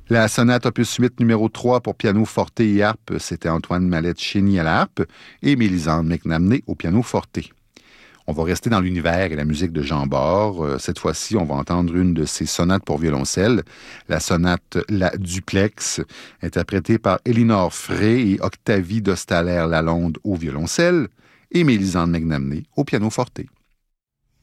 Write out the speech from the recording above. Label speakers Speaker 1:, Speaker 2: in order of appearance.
Speaker 1: La sonate opus 8 numéro 3 pour piano forte et harpe, c'était Antoine Mallette-Chény à la harpe et Mélisande McNamee au piano forte. On va rester dans l'univers et la musique de Jean Bord. Cette fois-ci, on va entendre une de ses sonates pour violoncelle, la sonate La Duplex, interprétée par Elinor Frey et Octavie Dostaler-Lalonde au violoncelle et Mélisande McNamee au piano forte.